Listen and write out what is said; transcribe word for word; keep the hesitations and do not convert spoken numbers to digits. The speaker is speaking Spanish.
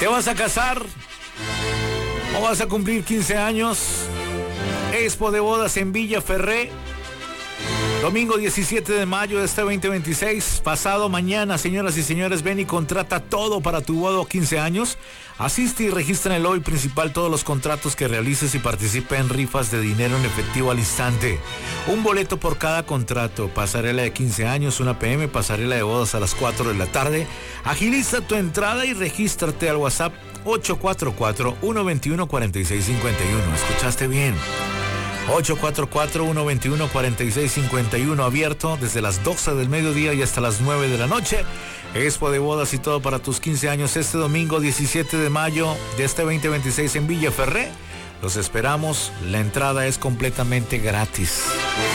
¿Te vas a casar o vas a cumplir quince años? Expo de bodas en Villa Ferré. Domingo diecisiete de mayo de este veinte veintiséis, pasado mañana, señoras y señores, ven y contrata todo para tu boda o quince años. Asiste y registra en el lobby principal todos los contratos que realices y participa en rifas de dinero en efectivo al instante. Un boleto por cada contrato, pasarela de quince años, una pe eme, pasarela de bodas a las cuatro de la tarde. Agiliza tu entrada y regístrate al WhatsApp ocho cuatro cuatro, uno dos uno, cuatro seis cinco uno. ¿Escuchaste bien? ocho cuatro cuatro, uno dos uno, cuatro seis cinco uno, abierto desde las doce del mediodía y hasta las nueve de la noche. Expo de bodas y todo para tus quince años este domingo diecisiete de mayo de este veinte veintiséis en Villa Ferré. Los esperamos, la entrada es completamente gratis.